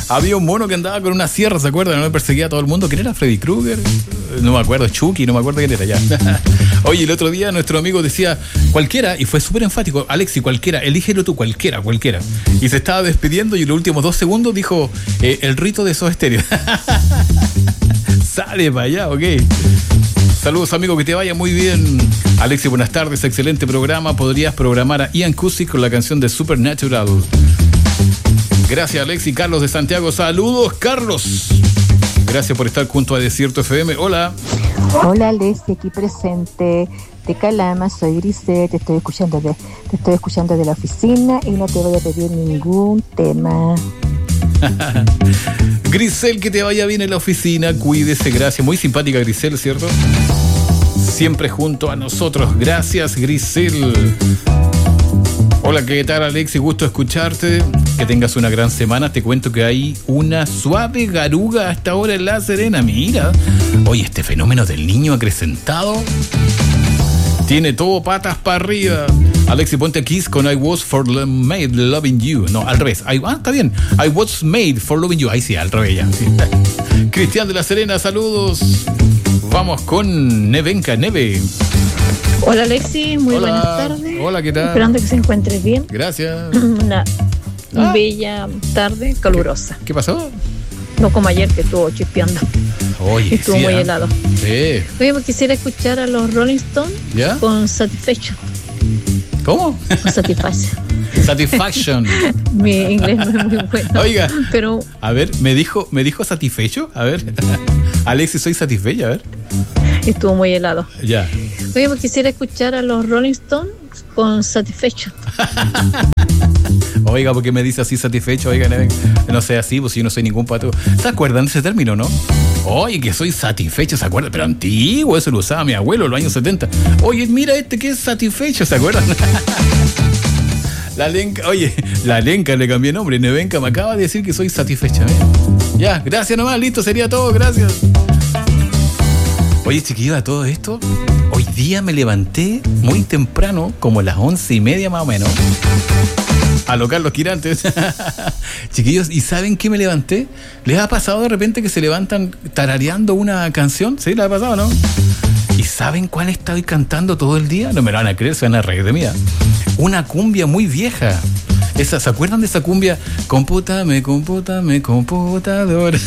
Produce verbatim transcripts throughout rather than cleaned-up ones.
Había un mono que andaba con una sierra, ¿se acuerdan? No me perseguía a todo el mundo. ¿Quién era? ¿Freddy Krueger? No me acuerdo, Chucky, no me acuerdo quién era ya. Oye, el otro día nuestro amigo decía cualquiera, y fue súper enfático, Alexi, cualquiera, elígelo tú, cualquiera, cualquiera. Y se estaba despidiendo y en los últimos dos segundos dijo eh, el rito de Soda Stereo. Sale para allá, ok. Saludos, amigo, que te vaya muy bien. Alexi, buenas tardes, excelente programa. Podrías programar a Ian Cusick con la canción de Supernatural. Gracias, Alexi. Carlos de Santiago, saludos, Carlos. Gracias por estar junto a Desierto F M. Hola. Hola, Alexi, aquí presente de Calama, soy Grisel, te estoy escuchando de, te estoy escuchando de la oficina y no te voy a pedir ningún tema. Grisel, que te vaya bien en la oficina, cuídese, gracias. Muy simpática Grisel, ¿cierto? Siempre junto a nosotros. Gracias, Grisel. Hola, ¿qué tal, Alexi? Gusto escucharte. Que tengas una gran semana. Te cuento que hay una suave garuga hasta ahora en La Serena. Mira. Oye, este fenómeno del niño acrecentado tiene todo patas para arriba. Alexi, ponte Kiss con I Was for Made Loving You. No, al revés. I, ah, está bien. I Was Made for Loving You. Ahí sí, al revés ya. Sí. Cristian de La Serena, saludos. Vamos con Nevenka, Neve. Hola, Alexi, muy Hola. buenas tardes. Hola, ¿qué tal? Esperando que se encuentres bien. Gracias. Una Ah. bella tarde calurosa. ¿Qué pasó? No como ayer que estuvo chispeando. Oye, Estuvo sí, muy ¿eh? helado. Sí. Oye, pues quisiera escuchar a los Rolling Stones ¿Ya? con Satisfaction. ¿Cómo? Con Satisfaction. Satisfaction. Mi inglés no es muy bueno. Oiga. Pero A ver, ¿me dijo, me dijo satisfecho? A ver. Alexis, soy satisfecha, a ver. estuvo muy helado. Ya. Oye, pues quisiera escuchar a los Rolling Stones con Satisfaction. Oiga, porque me dice así satisfecho, oiga, no sé así, pues yo no soy ningún pato. ¿Se acuerdan de ese término, no? Oye, que soy satisfecho, ¿se acuerdan? Pero antiguo, eso lo usaba mi abuelo en los años setenta. Oye, mira este que es satisfecho, ¿se acuerdan? La Lenca, oye, la Lenca le cambié nombre, Nevenka me acaba de decir que soy satisfecha. ¿eh? Ya, gracias nomás, listo, sería todo, gracias. Oye, chiquillo, a todo esto, hoy día me levanté muy temprano, como a las once y media más o menos, a lo Carlos Quirantes. Chiquillos, ¿y saben qué me levanté? ¿Les ha pasado de repente que se levantan tarareando una canción? ¿Sí? ¿Les ha pasado, no? ¿Y saben cuál estoy cantando todo el día? No me lo van a creer, se van a reír de mí. ¿eh? Una cumbia muy vieja. Esa, ¿se acuerdan de esa cumbia? Compútame, compútame, computadora.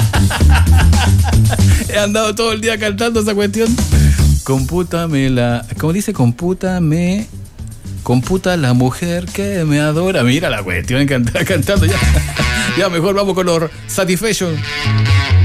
He andado todo el día cantando esa cuestión. Compútame la... ¿Cómo dice? Compútame... Computa la mujer que me adora. Mira la cuestión, cantando ya. Ya, mejor vamos con los Satisfaction.